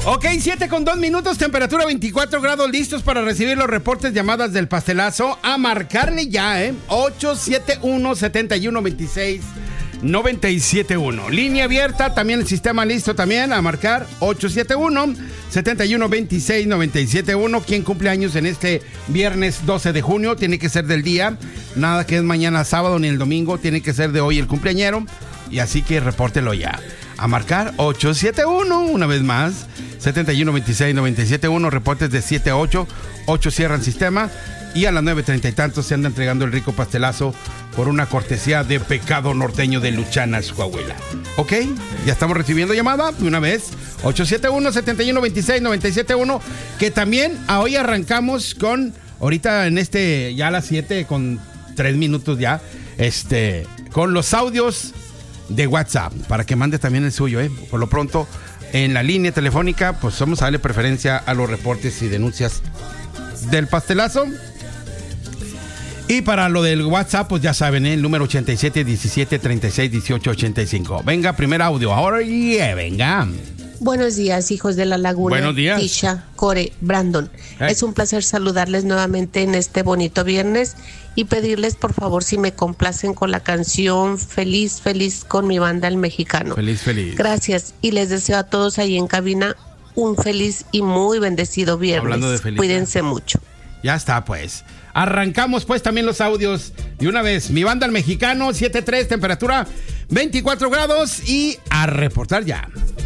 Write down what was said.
Ok, 7:02, temperatura 24 grados, listos para recibir los reportes, llamadas del pastelazo. A marcarle ya, 871-7126-971. Línea abierta, también el sistema listo también, a marcar 871-7126-971. ¿Quién cumple años en este viernes 12 de junio? Tiene que ser del día, nada que es mañana sábado ni el domingo, tiene que ser de hoy el cumpleañero. Y así que repórtelo ya. A marcar 871, una vez más, 7126-971, reportes de 7 a 8, 8 cierran sistema y a las 9:30 y tantos se anda entregando el rico pastelazo por una cortesía de Pecado Norteño de Luchanas, Coahuila. Ok, ya estamos recibiendo llamada de una vez, 871-7126-971, que también hoy arrancamos con, ahorita en ya a las 7:03 ya, con los audios de WhatsApp, para que mande también el suyo, por lo pronto. En la línea telefónica, pues vamos a darle preferencia a los reportes y denuncias del pastelazo. Y para lo del WhatsApp, pues ya saben, el número 8717361885. Venga, primer audio. Ahora, venga. Buenos días, hijos de la laguna. Buenos días. Tisha, Core, Brandon. Es un placer saludarles nuevamente en este bonito viernes y pedirles, por favor, si me complacen con la canción Feliz, Feliz con mi banda El Mexicano. Feliz, feliz. Gracias y les deseo a todos ahí en cabina un feliz y muy bendecido viernes. Hablando de feliz, cuídense mucho. Ya está, pues. Arrancamos, pues, también los audios. Y una vez, mi banda El Mexicano, 7:03, temperatura 24 grados y a reportar ya.